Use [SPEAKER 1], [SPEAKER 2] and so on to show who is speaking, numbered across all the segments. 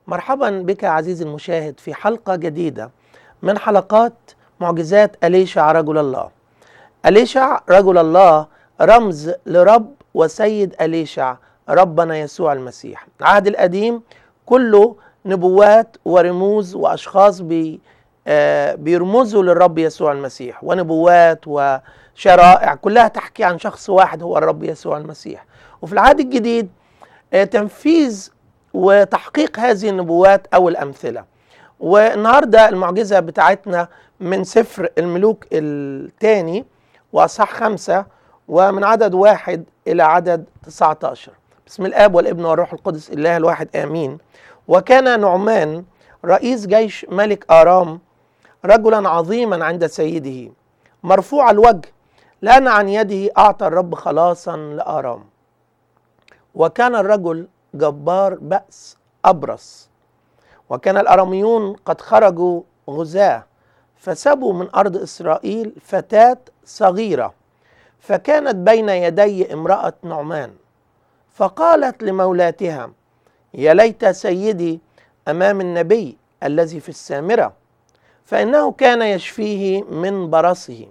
[SPEAKER 1] مرحبا بك عزيزي المشاهد في حلقة جديدة من حلقات معجزات أليشع رجل الله. أليشع رجل الله رمز لرب وسيد أليشع ربنا يسوع المسيح. العهد القديم كله نبوات ورموز وأشخاص بيرمزوا للرب يسوع المسيح، ونبوات وشرائع كلها تحكي عن شخص واحد هو الرب يسوع المسيح. وفي العهد الجديد تنفيذ وتحقيق هذه النبوات أو الأمثلة. والنهاردة المعجزة بتاعتنا من سفر الملوك الثاني وأصحاح 5 ومن عدد 1 إلى عدد 19. بسم الآب والابن والروح القدس الله الواحد آمين. وكان نعمان رئيس جيش ملك آرام رجلا عظيما عند سيده مرفوع الوجه، لأن عن يده أعطى الرب خلاصا لآرام. وكان الرجل جبار بأس أبرص، وكان الأراميون قد خرجوا غزاة فسبوا من أرض إسرائيل فتاة صغيرة، فكانت بين يدي امرأة نعمان، فقالت لمولاتها: يا ليت سيدي أمام النبي الذي في السامرة، فإنه كان يشفيه من برصه.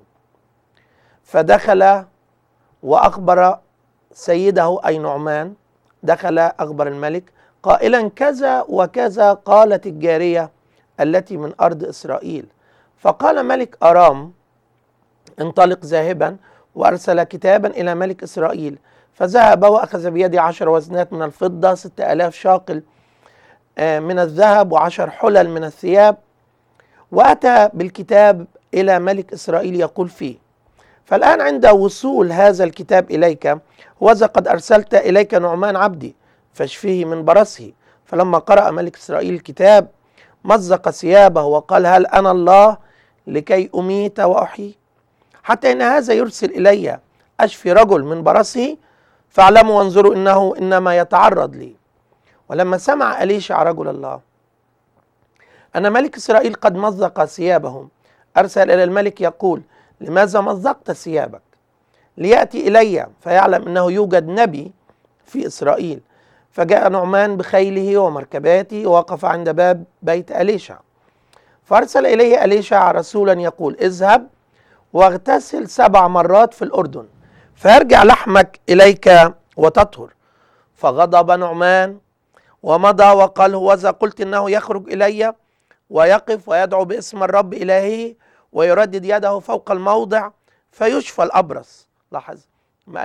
[SPEAKER 1] فدخل وأخبر سيده أي نعمان، دخل أخبر الملك قائلا: كذا وكذا قالت الجارية التي من أرض إسرائيل. فقال ملك أرام: انطلق ذاهبا، وأرسل كتابا إلى ملك إسرائيل، فذهب وأخذ بيده 10 وزنات من الفضة، 6000 شاقل من الذهب، و10 حلل من الثياب، وأتى بالكتاب إلى ملك إسرائيل يقول فيه: فالآن عند وصول هذا الكتاب إليك، وذا قد أرسلت إليك نعمان عبدي فاشفيه من برصه. فلما قرأ ملك إسرائيل الكتاب مزق ثيابه وقال: هل أنا الله لكي أميت وأحيي؟ حتى إن هذا يرسل إلي أشفي رجل من برصه، فاعلموا وانظروا إنه إنما يتعرض لي. ولما سمع أليشع رجل الله أن ملك إسرائيل قد مزق ثيابهم، أرسل إلى الملك يقول: لماذا مزقت ثيابك؟ ليأتي إلي فيعلم أنه يوجد نبي في إسرائيل. فجاء نعمان بخيله ومركباته ووقف عند باب بيت أليشع، فأرسل إليه أليشع رسولا يقول: اذهب واغتسل 7 مرات في الأردن، فيرجع لحمك إليك وتطهر. فغضب نعمان ومضى وقال: هوذا قلت إنه يخرج إلي ويقف ويدعو باسم الرب إلهه ويردد يده فوق الموضع فيشفى الأبرص. لاحظ،